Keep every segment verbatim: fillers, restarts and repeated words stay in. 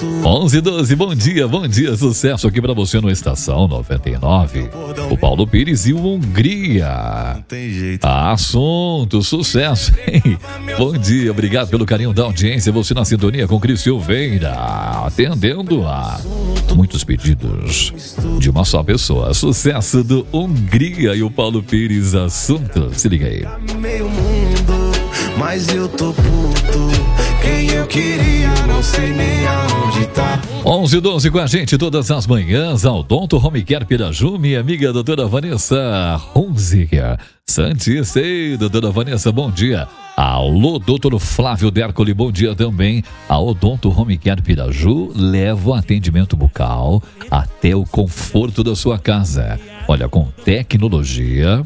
onze e doze, bom dia, bom dia, sucesso aqui pra você no Estação noventa e nove. O Paulo Pires e o Hungria. Assunto, sucesso, hein? Bom dia, obrigado pelo carinho da audiência. Você na sintonia com Cris Silveira, atendendo a muitos pedidos de uma só pessoa. Sucesso do Hungria e o Paulo Pires, assunto. Se liga aí. Meio mundo, mas eu tô puto. Quem eu queria, não sei nem aonde tá. onze e doze com a gente todas as manhãs. Odonto Home Care Piraju, minha amiga doutora Vanessa Hunziker. Santista, ei, doutora Vanessa, bom dia. Alô, doutor Flávio Dercoli, bom dia também. A Odonto Home Care Piraju leva o atendimento bucal até o conforto da sua casa. Olha, com tecnologia,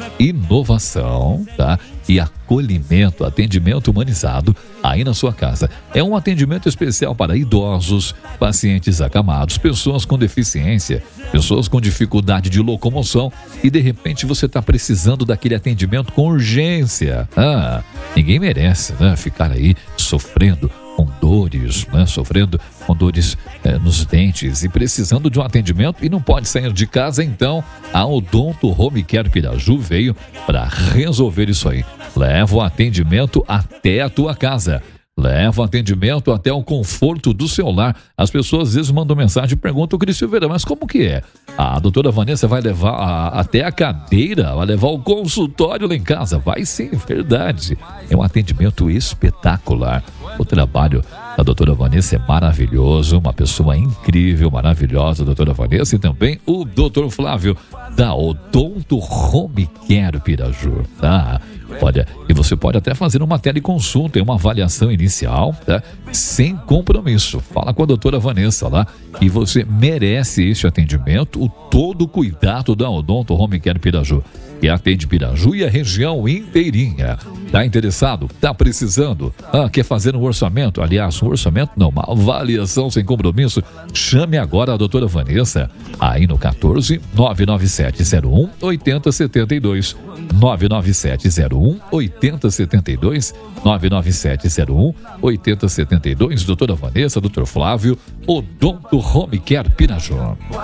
inovação, tá? E acolhimento, atendimento humanizado aí na sua casa. É um atendimento especial para idosos, pacientes acamados, pessoas com deficiência, pessoas com dificuldade de locomoção e de repente você está precisando daquele atendimento com urgência. Ah, ninguém merece, né? Ficar aí sofrendo com dores, né? Sofrendo com dores é, nos dentes e precisando de um atendimento e não pode sair de casa. Então a Odonto Home Care Piraju veio para resolver isso aí. Leva o atendimento até a tua casa. Leva o atendimento até o conforto do seu lar. As pessoas às vezes mandam mensagem e perguntam, Cris Silveira, mas como que é? A doutora Vanessa vai levar a, até a cadeira, vai levar o consultório lá em casa? Vai sim, verdade. É um atendimento espetacular. O trabalho da doutora Vanessa é maravilhoso, uma pessoa incrível, maravilhosa, a doutora Vanessa, e também o doutor Flávio da Odonto Home Care Piraju, tá? Olha, e você pode até fazer uma teleconsulta e uma avaliação inicial, tá? Sem compromisso. Fala com a doutora Vanessa lá e você merece este atendimento, o todo o cuidado da Odonto Home Care Piraju, que atende Piraju e a região inteirinha. Tá interessado? Tá precisando? Ah, quer fazer um orçamento? Aliás, um orçamento não, uma avaliação sem compromisso? Chame agora a doutora Vanessa aí no quatorze, nove nove sete zero um, oito zero sete dois, nove nove sete zero um, oito zero sete dois, nove nove sete zero um, oito zero sete dois. Doutora Vanessa, doutor Flávio, Odonto Home Care Piraju.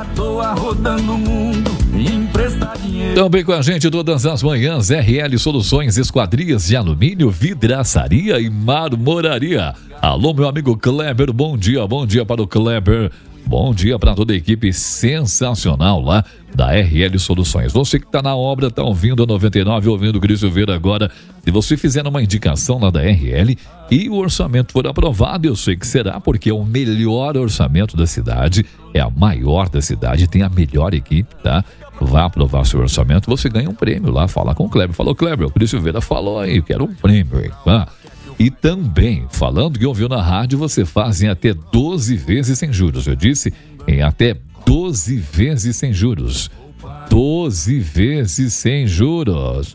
Também com a gente todas as manhãs, R L Soluções, esquadrias de alumínio, vidraçaria e marmoraria. Alô, meu amigo Kleber, bom dia, bom dia para o Kleber. Bom dia para toda a equipe sensacional lá da R L Soluções. Você que está na obra, está ouvindo a noventa e nove, ouvindo o Cris Silveira agora. Se você fizer uma indicação lá da R L e o orçamento for aprovado, eu sei que será, porque é o melhor orçamento da cidade, é a maior da cidade, tem a melhor equipe, tá? Vai aprovar seu orçamento, você ganha um prêmio lá. Fala com o Kleber. Falou, Kleber, o Cris Silveira falou aí, quero um prêmio aí, tá? E também, falando que ouviu na rádio, você faz em até doze vezes sem juros. Eu disse em até doze vezes sem juros. doze vezes sem juros.